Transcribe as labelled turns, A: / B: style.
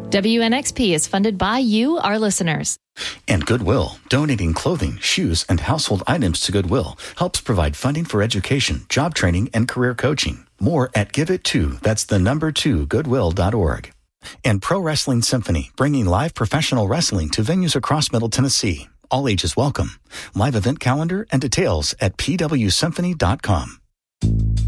A: WNXP is funded by you, our listeners.
B: And Goodwill, donating clothing, shoes, and household items to Goodwill helps provide funding for education, job training, and career coaching. More at GiveIt2, that's the number 2, goodwill.org. And Pro Wrestling Symphony, bringing live professional wrestling to venues across Middle Tennessee. All ages welcome. Live event calendar and details at pwsymphony.com.